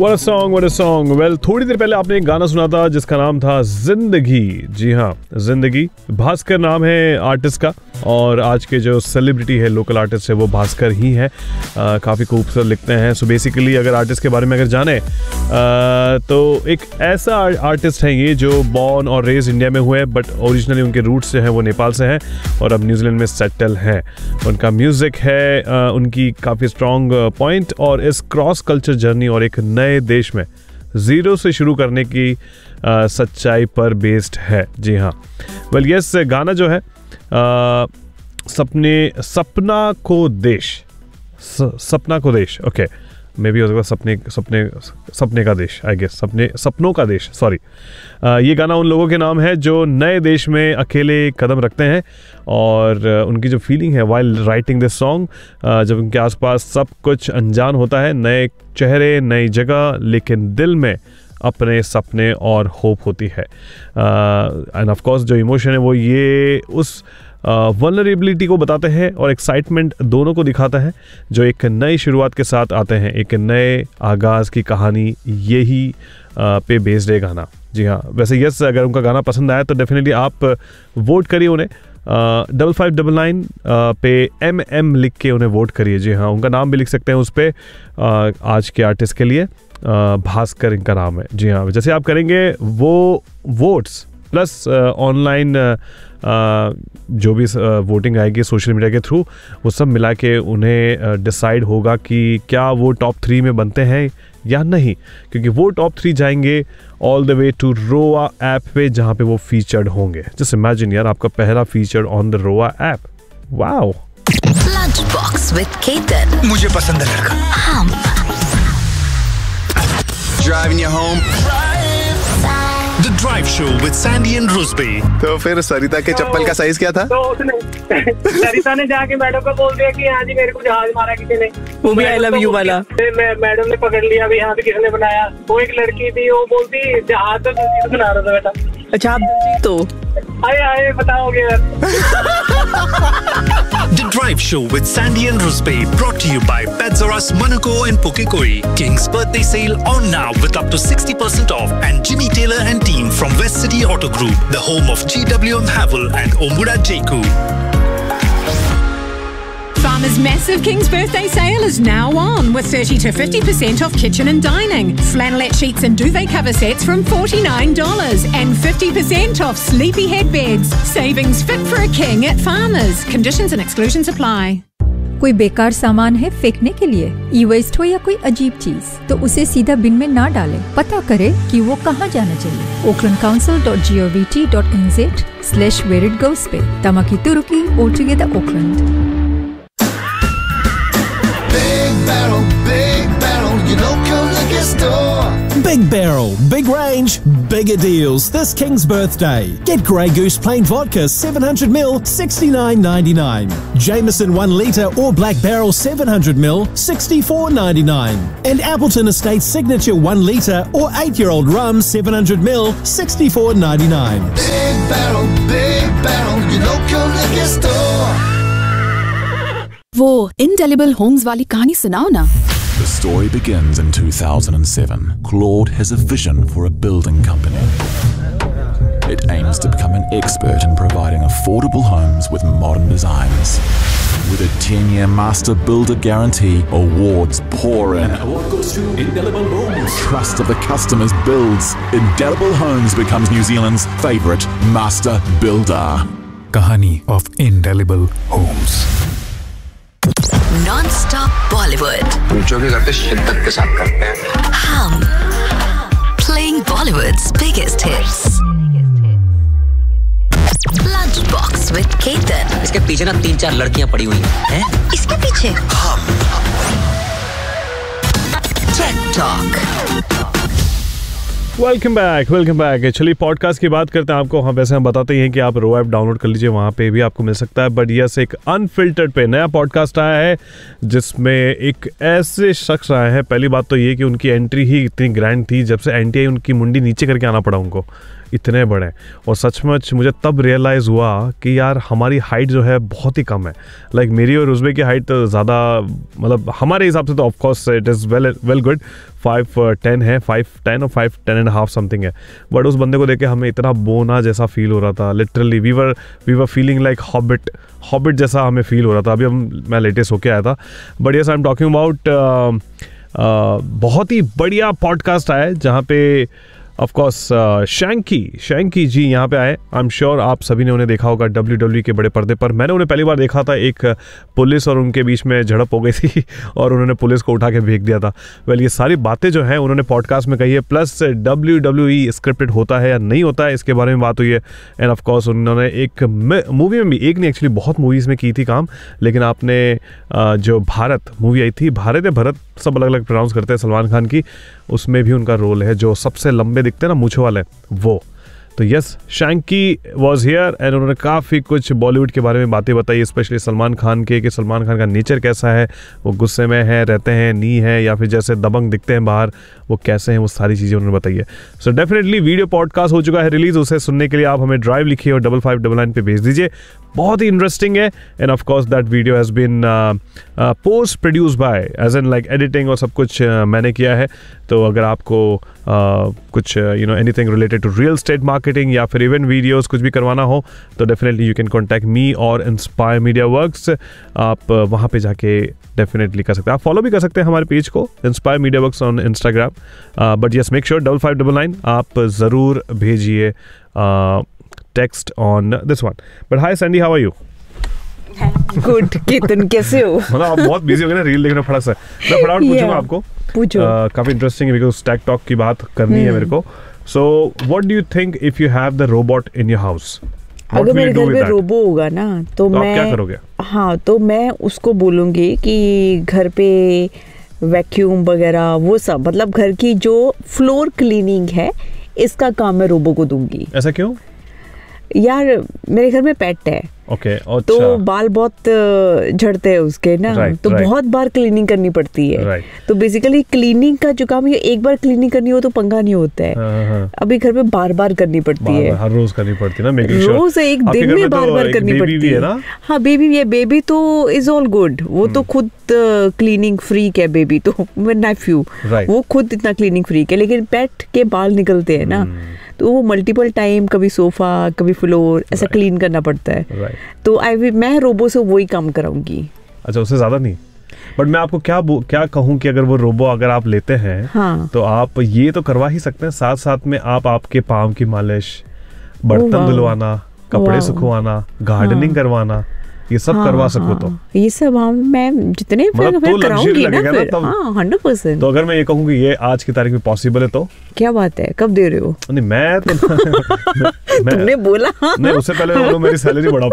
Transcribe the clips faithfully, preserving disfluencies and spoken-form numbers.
What a song, what a song. Well, थोड़ी देर पहले आपने एक गाना सुना था जिसका नाम था जिंदगी. जी हाँ, जिंदगी. भास्कर नाम है आर्टिस्ट का और आज के जो सेलिब्रिटी है, लोकल आर्टिस्ट है, वो भास्कर ही है. काफ़ी खूबसूरत लिखते हैं. सो बेसिकली अगर आर्टिस्ट के बारे में अगर जाने आ, तो एक ऐसा आर्टिस्ट है ये जो बॉर्न और रेज इंडिया में हुए बट ओरिजिनली उनके रूट्स जो हैं वो नेपाल से हैं और अब न्यूजीलैंड में सेटल हैं. उनका म्यूज़िक है आ, उनकी काफ़ी स्ट्रॉन्ग पॉइंट और इस क्रॉस कल्चर जर्नी और एक नए देश में ज़ीरो से शुरू करने की आ, सच्चाई पर बेस्ड है. जी हाँ. वेल यस, गाना जो है आ, सपने सपना को देश स, सपना को देश ओके मे बी हो सकता सपने सपने सपने का देश आई गेस सपने सपनों का देश सॉरी. ये गाना उन लोगों के नाम है जो नए देश में अकेले कदम रखते हैं और उनकी जो फीलिंग है वाइल राइटिंग दिस सॉन्ग, जब उनके आसपास सब कुछ अनजान होता है, नए चेहरे, नई जगह, लेकिन दिल में अपने सपने और होप होती है. एंड ऑफ कोर्स जो इमोशन है वो ये उस वल्नरेबिलिटी uh, को बताते हैं और एक्साइटमेंट दोनों को दिखाता है जो एक नई शुरुआत के साथ आते हैं. एक नए आगाज़ की कहानी यही uh, पे बेस्ड है गाना. जी हाँ. वैसे यस, अगर उनका गाना पसंद आया तो डेफिनेटली आप वोट करिए उन्हें. डबल फाइव डबल नाइन पे एम एम लिख के उन्हें वोट करिए. जी हाँ, उनका नाम भी लिख सकते हैं उस पर. uh, आज के आर्टिस्ट के लिए uh, भास्कर इनका नाम है. जी हाँ. जैसे आप करेंगे वो votes plus online uh, uh, जो भी वोटिंग uh, आएगी सोशल मीडिया के थ्रू, वो सब मिला के उन्हें डिसाइड uh, होगा कि क्या वो टॉप थ्री में बनते हैं या नहीं, क्योंकि वो टॉप थ्री जाएंगे ऑल द वे टू रोआ ऐप पे जहाँ पे वो फीचर्ड होंगे. जस्ट इमेजिन यार, आपका पहला फीचर ऑन द रोआ app. Wow. Lunch box with Ketan. मुझे पसंद है लड़का. हम driving you home. The Drive Show with Sandy and Rusby. तो फिर सरिता के चप्पल का साइज क्या था? तो उसने सरिता ने जाके मैडम को बोल दिया कि हाँ जी मेरे को जहाज मारा किसी ने. वो भी आई लव यू वाला. मैडम ने पकड़ लिया भी यहाँ पे किसने बनाया. वो एक लड़की थी, वो बोलती जहाज तो दिलजीत बना रहा था बेटा. अच्छा, आप दिलजीत तो आए आए बताओगे यार. The Drive Show with Sandy and Rusby brought to you by Pets R Us, Manukau and Pukekoi. King's birthday sale on now with up to sixty percent off and Jimmy Taylor and team from West City Auto Group, the home of G W M Havel and Omura Jeku. Farmer's massive King's birthday sale is now on with thirty to fifty percent off kitchen and dining. Flannelette sheets and duvet cover sets from forty-nine dollars and fifty percent off sleepyhead beds. Savings fit for a king at Farmer's. Conditions and exclusions apply. कोई बेकार सामान है फेंकने के लिए, ई waste हो या कोई अजीब चीज, तो उसे सीधा बिन में ना डालें. पता करें कि वो कहाँ जाना चाहिए. Oakland council dot G O V T dot N Z slash where it goes पे. Tamaki Turki all together Oakland. Big Barrel, big range, bigger deals this King's birthday. Get Grey Goose plain vodka seven hundred milliliters, sixty-nine ninety-nine. Jameson one litre or Black Barrel seven hundred milliliters, sixty-four ninety-nine. And Appleton Estate Signature one litre or eight-year-old rum seven hundred milliliters, sixty-four ninety-nine. Big Barrel, Big Barrel, your local liquor store. वो Indelible Homes वाली कहानी सुनाओ ना. The story begins in two thousand seven. Claude has a vision for a building company. It aims to become an expert in providing affordable homes with modern designs. With a ten-year master builder guarantee, awards pour in. And award goes to Indelible Homes. Trust of the customers builds. Indelible Homes becomes New Zealand's favourite master builder. Kahani of Indelible Homes. Non-stop Bollywood. जो भी करते शिद्दत के साथ करते हैं. हम playing Bollywood's biggest hits. Lunchbox with Ketan. इसके पीछे ना तीन चार लड़कियां पड़ी हुई हैं. इसके पीछे हम Tech Talk. Welcome back welcome back चलिए पॉडकास्ट की बात करते हैं आपको हाँ वैसे हम बताते ही हैं कि आप रो ऐप डाउनलोड कर लीजिए, वहाँ पे भी आपको मिल सकता है। बट यस, एक अनफिल्टर्ड पे नया पॉडकास्ट आया है जिसमें एक ऐसे शख्स आए हैं। पहली बात तो ये कि उनकी एंट्री ही इतनी ग्रैंड थी, जब से एंट्री आई उनकी मुंडी नीचे करके आना पड़ा उनको, इतने बड़े। और सचमुच मुझे तब रियलाइज़ हुआ कि यार हमारी हाइट जो है बहुत ही कम है। लाइक like, मेरी और उज़्बे की हाइट तो ज़्यादा, मतलब हमारे हिसाब से तो of course it is well well good, five ten है, फाइव टेन और five ten and half something है। बट उस बंदे को देख के हमें इतना बोना जैसा फील हो रहा था। Literally we were we were feeling like hobbit hobbit जैसा हमें फील हो रहा था। अभी हम मैं लेटेस्ट होके आया था। But yes I am talking about बहुत ही बढ़िया पॉडकास्ट आया है जहाँ पे ऑफ कोर्स शैंकी शैंकी जी यहाँ पे आए। आई एम श्योर आप सभी ने उन्हें देखा होगा डब्ल्यू डब्ल्यू ई के बड़े पर्दे पर। मैंने उन्हें पहली बार देखा था, एक पुलिस और उनके बीच में झड़प हो गई थी और उन्होंने पुलिस को उठा के फेंक दिया था। वेल ये सारी बातें जो हैं उन्होंने पॉडकास्ट में कही है, plus W W E scripted होता है या नहीं होता है इसके बारे में बात हुई है। एंड ऑफ कोर्स उन्होंने एक मूवी में भी, एक नहीं एक्चुअली बहुत मूवीज़ में की थी काम, लेकिन आपने जो भारत मूवी आई थी, भारत या भरत सब अलग अलग प्रोनाउंस करते हैं, सलमान खान की, उसमें भी उनका रोल है जो सबसे लंबे दिखते हैं ना मूंछों वाले वो। तो yes, Shanky was here and उन्होंने काफ़ी कुछ बॉलीवुड के बारे में बातें बताई, स्पेशली सलमान खान के, कि सलमान खान का नेचर कैसा है, वो गुस्से में है, रहते हैं, नी है, या फिर जैसे दबंग दिखते हैं बाहर वो कैसे हैं, वो सारी चीज़ें उन्होंने बताई है। सो डेफिनेटली वीडियो पॉडकास्ट हो चुका है रिलीज, उसे सुनने के लिए आप हमें ड्राइव लिखिए और डबल फाइव डबल नाइन पे भेज दीजिए। बहुत ही इंटरेस्टिंग है। End of course that video has been post produce by as an like editing और सब कुछ uh, मैंने किया है। तो अगर आपको uh, कुछ you know anything related to real estate marketing या फिर इवन वीडियोस कुछ भी करवाना हो तो definitely you can contact me और इंस्पायर मीडिया वर्क्स। आप uh, वहाँ पे जाके डेफिनेटली कर सकते हैं। आप फॉलो भी कर सकते हैं हमारे पेज को, inspire media works on Instagram. But yes, make sure double five double nine आप ज़रूर भेजिए text on this one. But hi Sandy, how are you? Good. Ketan कैसे हो? मतलब आप बहुत बिजी हो गए ना रील देखने फटाक से। मैं फटाफट पूछूंगा आपको। पूछो। uh, काफी इंटरेस्टिंग है बिकॉज़ स्टैक टॉक की बात करनी है मेरे को। So what do you think if you have the robot in your house? अगर मेरे घर में रोबो होगा ना तो, तो मैं क्या करोगे? हाँ, तो मैं उसको बोलूँगी कि घर पे वैक्यूम वगैरह वो सब, मतलब घर की जो फ्लोर क्लीनिंग है इसका काम मैं रोबो को दूंगी। ऐसा क्यों? यार मेरे घर में पेट है, okay, अच्छा। तो बाल बहुत झड़ते हैं उसके ना, right, तो right. बहुत बार क्लीनिंग करनी पड़ती है, right. तो बेसिकली क्लीनिंग का जो काम है एक बार क्लीनिंग करनी हो तो पंगा नहीं होता है, हाँ, हाँ. अभी घर में बार बार करनी पड़ती बार, है, हर रोज करनी पड़ती है ना, रोज sure. एक दिन में बार बार करनी पड़ती है ना। हाँ बेबी भी है, बेबी तो इज ऑल गुड, वो तो खुद क्लीनिंग फ्रीक है बेबी तो, नेफ्यू वो खुद इतना क्लीनिंग फ्रीक है, लेकिन पेट के बाल निकलते हैं ना तो वो मल्टीपल टाइम कभी सोफा कभी फ्लोर ऐसा क्लीन करना पड़ता है, तो आई मैं रोबो से वही काम कराऊंगी। अच्छा, उससे ज्यादा नहीं। बट मैं आपको क्या क्या कहूँ कि अगर वो रोबो अगर आप लेते हैं हाँ. तो आप ये तो करवा ही सकते हैं, साथ साथ में आप आपके पाँव की मालिश, बर्तन धुलवाना, कपड़े सुखवाना, गार्डनिंग हाँ. करवाना, ये सब हाँ, करवा सको तो ये सब हम मैं जितने फिर तो कराऊंगी ना फिर हाँ हंड्रेड परसेंट। तो अगर मैं ये कहूँ कि ये आज की तारीख में पॉसिबल है तो क्या बात है, कब दे रहे हो? नहीं मैं तो मैं, तुमने बोला नहीं, उससे पहले बोलो मेरी सैलरी बढ़ाओ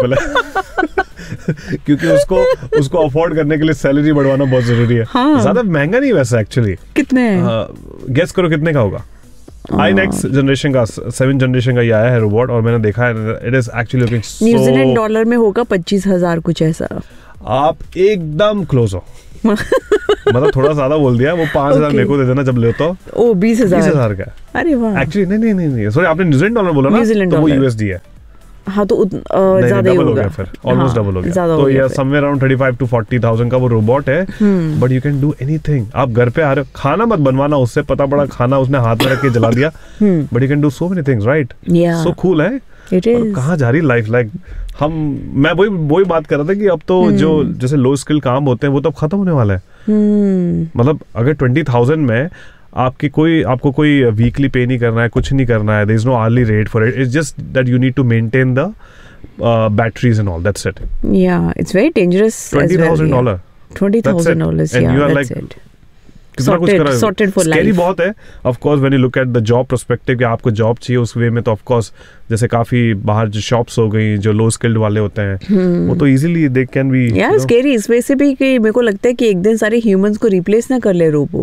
पहले क्योंकि उसको उसको अफोर्ड करने के लिए सैलरी बढ़वाना बहुत जरूरी है। हाँ। ज्यादा महंगा नहीं वैसे एक्चुअली। कितने? गेस करो कितने का होगा? आई नेक्स्ट जनरेशन का, सेवन जनरेशन का ये आया है रोबोट और मैंने देखा है, it is actually looking so, New Zealand dollar में होगा पच्चीस हजार कुछ ऐसा। आप एकदम क्लोज हो मतलब थोड़ा ज्यादा बोल दिया, वो पांच हजार मेरे को दे देना जब ले तो। ओ बीस हजार बीस हजार का। अरे वाह। एक्चुअली नहीं नहीं नहीं सॉरी, आपने न्यूजीलैंड डॉलर बोला ना, तो वो यूएसडी है। हाँ तो ज्यादा ही होगा फिर, ऑलमोस्ट डबल हो गया। तो ये somewhere around thirty five to forty thousand का वो रोबोट है, but you can do anything. आप घर पे आ रहे हो, खाना मत बनवाना, उससे पता पड़ा खाना उसने हाथ में रख के जला दिया, but you can do so many things, right? So cool है। कहाँ जा रही लाइफ, लाइक हम मैं वही वही बात कर रहा था कि अब तो hmm. जो जैसे लो स्किल काम होते हैं वो तो खत्म होने वाला है। hmm. मतलब अगर ट्वेंटी थाउजेंड में आपकी कोई आपको कोई वीकली पे नहीं करना है, कुछ नहीं करना है, there is no early rate for it, it's just that you need to maintain the batteries and all, that's it. या it's very dangerous. Twenty thousand dollar twenty thousand dollars, या दैट्स इट। कितना कुछ करा, sorted for life. Scary बहुत है of course when you look at the job perspective कि आपको job चाहिए उस वे में, तो of course जैसे काफी बाहर जो शॉप्स हो गई जो लो स्किल्ड वाले होते हैं hmm. वो तो इजीली दे कैन बी यार स्केरी इस वजह से भी कि मेरे को लगता है कि एक दिन सारे ह्यूमंस को रिप्लेस ना कर ले robo.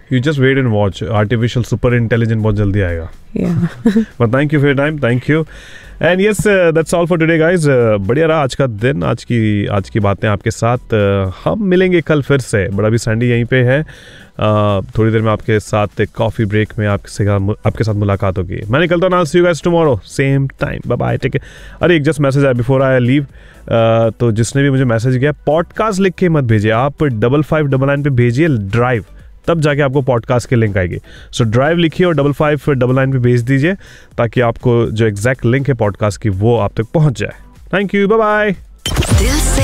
You just wait and watch. Artificial super intelligent बहुत जल्दी आएगा. Yeah. But thank you for your time. Thank you. And yes, uh, that's all for today, guys. Uh, बढ़िया रहा आज का दिन, आज की आज की बातें आपके साथ. Uh, हम मिलेंगे कल फिर से. बट अभी सैंडी यहीं पे है. uh, थोड़ी देर में आपके साथ एक कॉफी ब्रेक में आपके आपके साथ मुलाकात होगी. मैं निकलता हूँ. सी you guys tomorrow same time. Bye bye. Take care. अरे एक जस्ट मैसेज आया बिफोर आई लीव. तो जिसने भी मुझे मैसेज किया, पॉडकास्ट लिख के मत भेजिए. आप डबल फाइव डबल नाइन पे भेजिए ड्राइव, तब जाके आपको पॉडकास्ट के लिंक आएगी. सो so, ड्राइव लिखिए और डबल फाइव डबल नाइन पे भेज दीजिए ताकि आपको जो एग्जैक्ट लिंक है पॉडकास्ट की वो आप तक पहुंच जाए. Thank you. Bye bye. दिल से